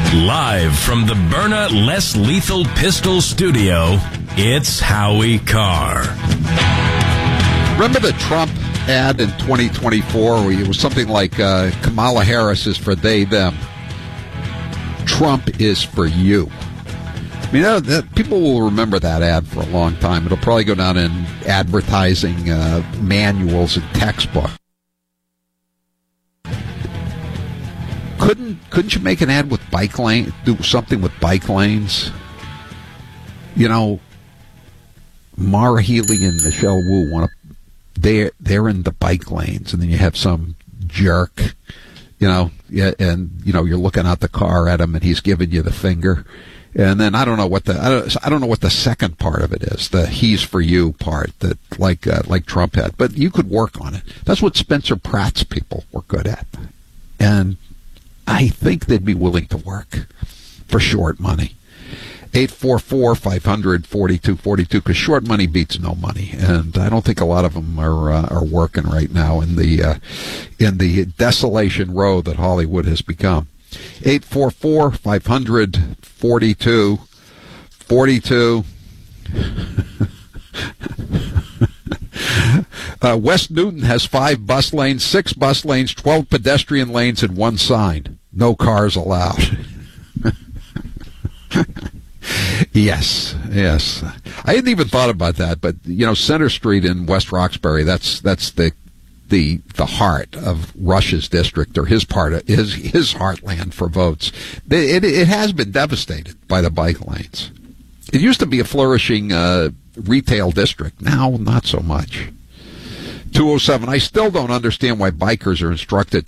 Live from the Byrna Less Lethal Pistol Studio, it's Howie Carr. Remember the Trump ad in 2024 where it was something like Kamala Harris is for they, them. Trump is for you. I mean, people will remember that ad for a long time. It'll probably go down in advertising manuals and textbooks. Couldn't you make an ad with bike lane? Do something with bike lanes? You know, Mara Healy and Michelle Wu want to. They're in the bike lanes, and then you have some jerk, and you're looking out the car at him, and he's giving you the finger, and then I don't know what the second part of it is, the "he's for you" part that like Trump had, but you could work on it. That's what Spencer Pratt's people were good at, and I think they'd be willing to work for short money. 844-500-4242, because short money beats no money, and I don't think a lot of them are working right now in the desolation row that Hollywood has become. 844-500-4242. West Newton has 5 bus lanes, 6 bus lanes, 12 pedestrian lanes, and 1 sign. No cars allowed. Yes. I hadn't even thought about that, but Center Street in West Roxbury, that's the heart of Rush's district, or his part of his heartland for votes. It has been devastated by the bike lanes. It used to be a flourishing retail district. Now, not so much. 207. I still don't understand why bikers are instructed